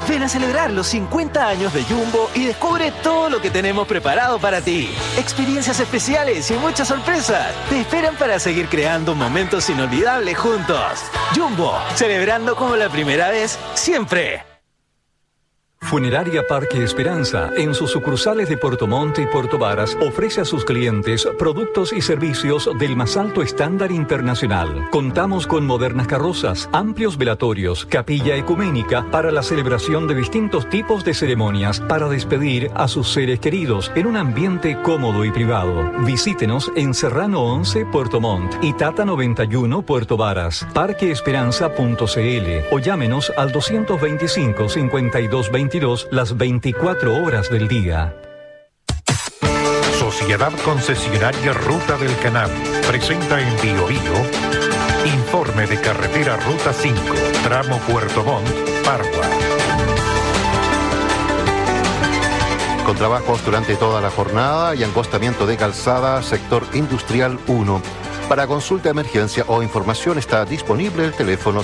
Ven a celebrar los 50 años de Jumbo y descubre todo lo que tenemos preparado para ti. Experiencias especiales y muchas sorpresas te esperan para seguir creando momentos inolvidables juntos. Jumbo, celebrando como la primera vez, siempre. Funeraria Parque Esperanza, en sus sucursales de Puerto Montt y Puerto Varas, ofrece a sus clientes productos y servicios del más alto estándar internacional. Contamos con modernas carrozas, amplios velatorios, capilla ecuménica para la celebración de distintos tipos de ceremonias para despedir a sus seres queridos en un ambiente cómodo y privado. Visítenos en Serrano 11, Puerto Montt y Tata 91, Puerto Varas, parqueesperanza.cl o llámenos al 225-5222 las 24 horas del día. Sociedad Concesionaria Ruta del Canal presenta en Biobío informe de carretera Ruta 5, tramo Puerto Montt, Pargua. Con trabajos durante toda la jornada y encostamiento de calzada, sector industrial 1. Para consulta, emergencia o información está disponible el teléfono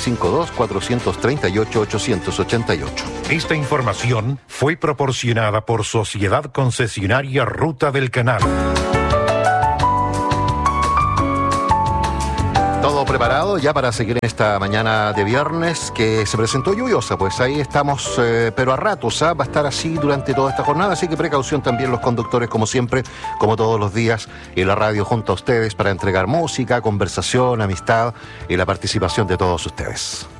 652-438-888. Esta información fue proporcionada por Sociedad Concesionaria Ruta del Canal. Todo preparado ya para seguir en esta mañana de viernes que se presentó lluviosa, pues ahí estamos, pero a ratos, va a estar así durante toda esta jornada, así que precaución también los conductores, como siempre, como todos los días, en la radio junto a ustedes para entregar música, conversación, amistad y la participación de todos ustedes.